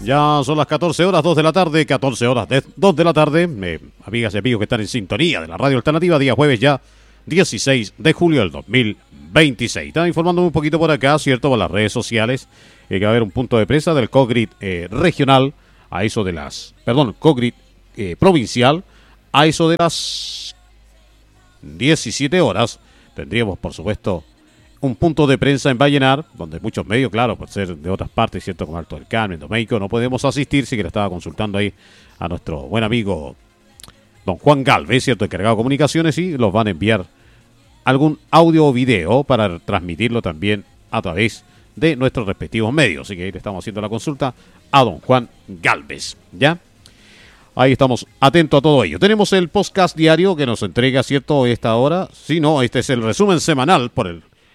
Ya son las 14 horas, 2 de la tarde, 14 horas, 2 de la tarde. Amigas y amigos que están en sintonía de la radio alternativa, día jueves ya, 16 de julio del 2026. Estaba informándome un poquito por acá, ¿cierto? Por las redes sociales, que va a haber un punto de prensa del COGRID regional, a eso de las, COGRID provincial, a eso de las 17 horas. Tendríamos, por supuesto, un punto de prensa en Vallenar, donde muchos medios, claro, por ser de otras partes, cierto, como Alto del Carmen, Domeico, no podemos asistir, sí que le estaba consultando ahí a nuestro buen amigo don Juan Galvez, cierto, encargado de comunicaciones, y los van a enviar algún audio o video para transmitirlo también a través de nuestros respectivos medios. Así que ahí le estamos haciendo la consulta a don Juan Galvez, ¿ya? Ahí estamos atentos a todo ello. Tenemos el podcast diario que nos entrega, cierto, esta hora. Sí, no, este es el resumen semanal por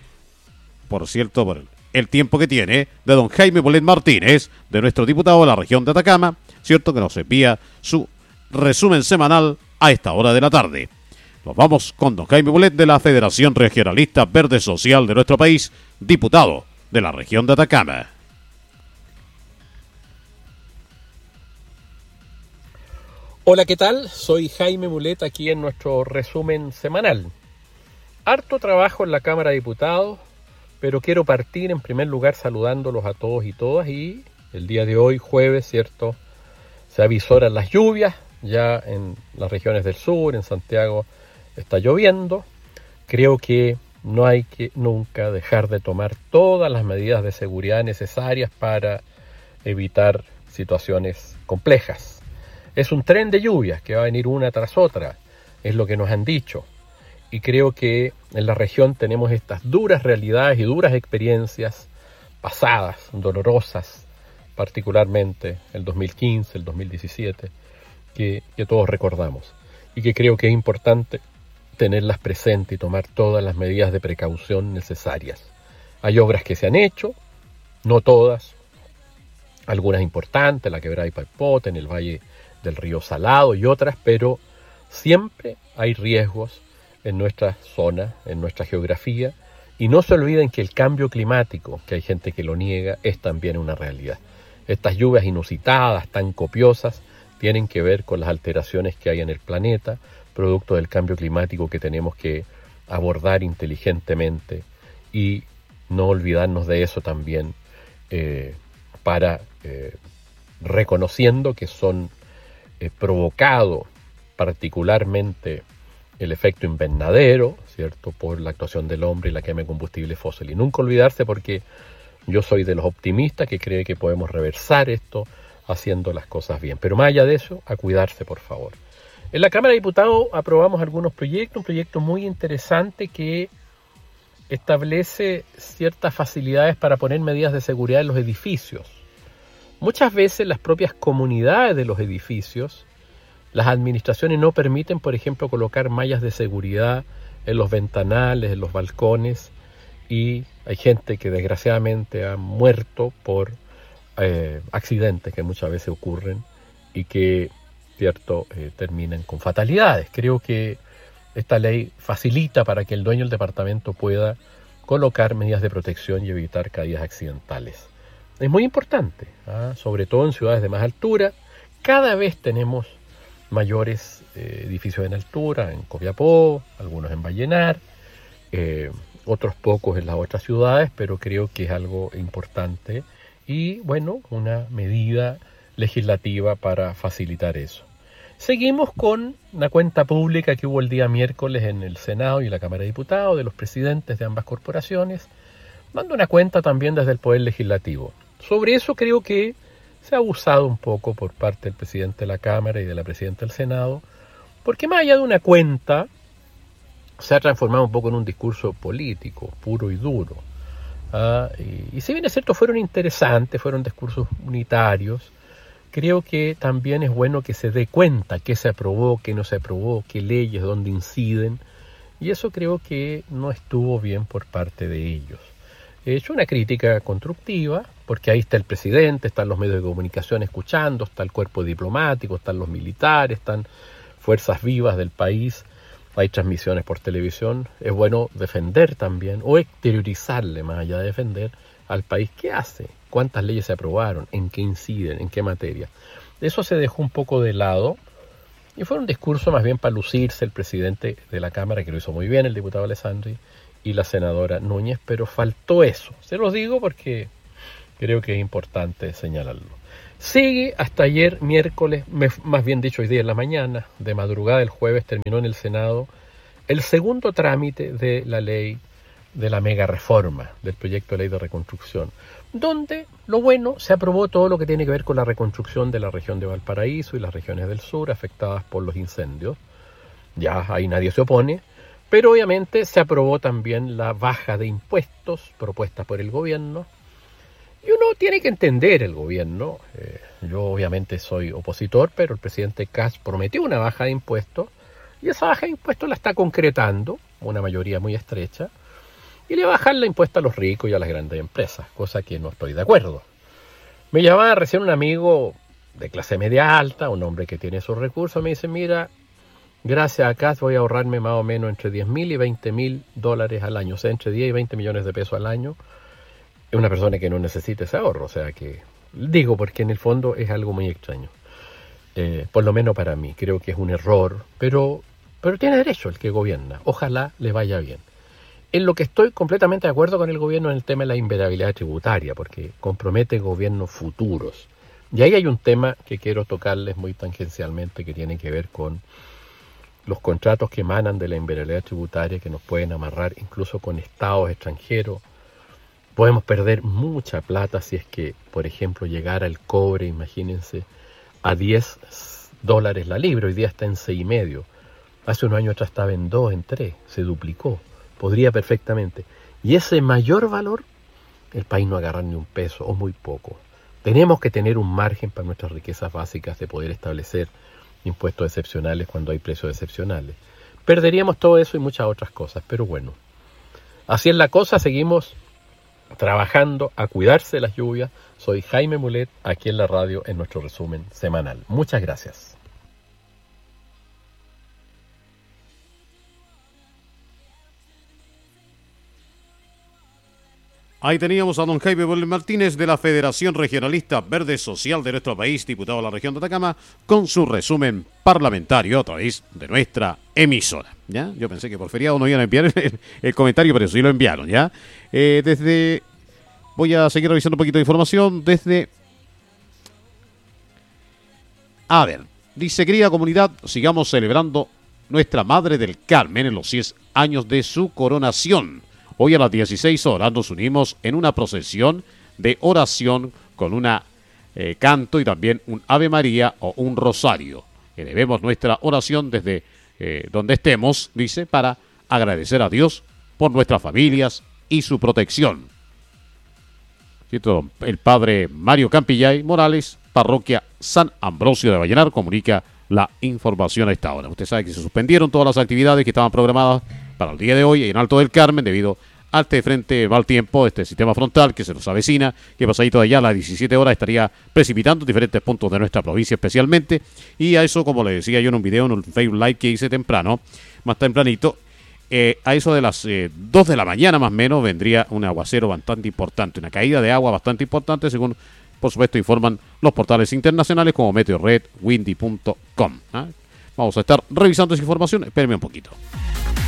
el tiempo que tiene, de don Jaime Mulet Martínez, de nuestro diputado de la región de Atacama, cierto, que nos envía su resumen semanal a esta hora de la tarde. Nos vamos con don Jaime Mulet, de la Federación Regionalista Verde Social de nuestro país, diputado de la región de Atacama. Hola, ¿qué tal? Soy Jaime Mulet, aquí en nuestro resumen semanal. Harto trabajo en la Cámara de Diputados, pero quiero partir en primer lugar saludándolos a todos y todas, y el día de hoy, jueves, ¿cierto? Se avisoran las lluvias, ya en las regiones del sur, en Santiago está lloviendo. Creo que no hay que nunca dejar de tomar todas las medidas de seguridad necesarias para evitar situaciones complejas. Es un tren de lluvias que va a venir una tras otra, es lo que nos han dicho. Y creo que en la región tenemos estas duras realidades y duras experiencias pasadas, dolorosas, particularmente el 2015, el 2017, que todos recordamos. Y que creo que es importante tenerlas presentes y tomar todas las medidas de precaución necesarias. Hay obras que se han hecho, no todas, algunas importantes, la quebrada de Paipote, en el Valle del Río Salado y otras, pero siempre hay riesgos en nuestra zona, en nuestra geografía, y no se olviden que el cambio climático, que hay gente que lo niega, es también una realidad. Estas lluvias inusitadas, tan copiosas, tienen que ver con las alteraciones que hay en el planeta, producto del cambio climático que tenemos que abordar inteligentemente y no olvidarnos de eso también, reconociendo que son provocados particularmente el efecto invernadero, ¿cierto?, por la actuación del hombre y la quema de combustible fósil. Y nunca olvidarse, porque yo soy de los optimistas que cree que podemos reversar esto haciendo las cosas bien. Pero más allá de eso, a cuidarse, por favor. En la Cámara de Diputados aprobamos algunos proyectos, un proyecto muy interesante que establece ciertas facilidades para poner medidas de seguridad en los edificios. Muchas veces las propias comunidades de los edificios, las administraciones no permiten, por ejemplo, colocar mallas de seguridad en los ventanales, en los balcones, y hay gente que desgraciadamente ha muerto por accidentes que muchas veces ocurren y que, cierto, terminan con fatalidades. Creo que esta ley facilita para que el dueño del departamento pueda colocar medidas de protección y evitar caídas accidentales. Es muy importante, sobre todo en ciudades de más altura. Cada vez tenemos mayores edificios en altura, en Copiapó, algunos en Vallenar, otros pocos en las otras ciudades, pero creo que es algo importante y, bueno, una medida legislativa para facilitar eso. Seguimos con una cuenta pública que hubo el día miércoles en el Senado y la Cámara de Diputados de los presidentes de ambas corporaciones, dando una cuenta también desde el Poder Legislativo. Sobre eso creo que se ha abusado un poco por parte del presidente de la Cámara y de la presidenta del Senado, porque más allá de una cuenta, se ha transformado un poco en un discurso político, puro y duro. Y si bien es cierto, fueron interesantes, fueron discursos unitarios, creo que también es bueno que se dé cuenta qué se aprobó, qué no se aprobó, qué leyes, dónde inciden, y eso creo que no estuvo bien por parte de ellos. He hecho una crítica constructiva, porque ahí está el presidente, están los medios de comunicación escuchando, está el cuerpo diplomático, están los militares, están fuerzas vivas del país, hay transmisiones por televisión. Es bueno defender también, o exteriorizarle, más allá de defender, al país qué hace, cuántas leyes se aprobaron, en qué inciden, en qué materia. Eso se dejó un poco de lado y fue un discurso más bien para lucirse el presidente de la Cámara, que lo hizo muy bien, el diputado Alessandri, y la senadora Núñez, pero faltó eso. Se los digo porque creo que es importante señalarlo. Sigue hasta ayer, miércoles, más bien dicho hoy día en la mañana, de madrugada del jueves, terminó en el Senado el segundo trámite de la ley de la mega reforma, del proyecto de ley de reconstrucción, donde lo bueno, se aprobó todo lo que tiene que ver con la reconstrucción de la región de Valparaíso y las regiones del sur afectadas por los incendios. Ya ahí nadie se opone, pero obviamente se aprobó también la baja de impuestos propuesta por el gobierno. Y uno tiene que entender el gobierno. Yo obviamente soy opositor, pero el presidente Kast prometió una baja de impuestos y esa baja de impuestos la está concretando, una mayoría muy estrecha, y le bajan la impuesta a los ricos y a las grandes empresas, cosa que no estoy de acuerdo. Me llamaba recién un amigo de clase media alta, un hombre que tiene esos recursos, me dice, mira, gracias a Kast voy a ahorrarme más o menos entre 10.000 y 20.000 dólares al año, o sea, entre 10 y 20 millones de pesos al año. Es una persona que no necesita ese ahorro, o sea que, digo, porque en el fondo es algo muy extraño. Por lo menos para mí, creo que es un error, pero tiene derecho el que gobierna, ojalá le vaya bien. En lo que estoy completamente de acuerdo con el gobierno en el tema de la invariabilidad tributaria, porque compromete gobiernos futuros. Y ahí hay un tema que quiero tocarles muy tangencialmente, que tiene que ver con los contratos que emanan de la invariabilidad tributaria, que nos pueden amarrar incluso con estados extranjeros. Podemos perder mucha plata si es que, por ejemplo, llegara el cobre, imagínense, a $10 la libra, hoy día está en 6,5. Hace un año atrás estaba en 2, en 3, se duplicó. Podría perfectamente. Y ese mayor valor, el país no agarra ni un peso o muy poco. Tenemos que tener un margen para nuestras riquezas básicas de poder establecer impuestos excepcionales cuando hay precios excepcionales. Perderíamos todo eso y muchas otras cosas, pero bueno. Así es la cosa, seguimos trabajando a cuidarse de las lluvias. Soy Jaime Mulet, aquí en la radio en nuestro resumen semanal. Muchas gracias. Ahí teníamos a don Jaime Mulet Martínez de la Federación Regionalista Verde Social de nuestro país, diputado de la región de Atacama, con su resumen parlamentario a través de nuestra emisora. ¿Ya? Yo pensé que por feriado no iban a enviar el comentario, pero sí lo enviaron. ¿Ya? Voy a seguir revisando un poquito de información A ver, dice, querida comunidad, sigamos celebrando nuestra Madre del Carmen en los 100 años de su coronación. Hoy a las 16 horas nos unimos en una procesión de oración con una canto y también un Ave María o un rosario. Elevemos nuestra oración desde donde estemos, dice, para agradecer a Dios por nuestras familias y su protección. El padre Mario Campillay Morales, parroquia San Ambrosio de Vallenar, comunica la información a esta hora. Usted sabe que se suspendieron todas las actividades que estaban programadas para el día de hoy en Alto del Carmen debido a este frente mal tiempo, este sistema frontal que se nos avecina, que pasadito de allá a las 17 horas estaría precipitando en diferentes puntos de nuestra provincia especialmente, y a eso, como le decía yo en un video, en un Facebook Live que hice temprano, más tempranito, a eso de las 2 de la mañana más o menos vendría un aguacero bastante importante, una caída de agua bastante importante, según por supuesto informan los portales internacionales como Meteorred, Windy.com. Vamos a estar revisando esa información, espérenme un poquito.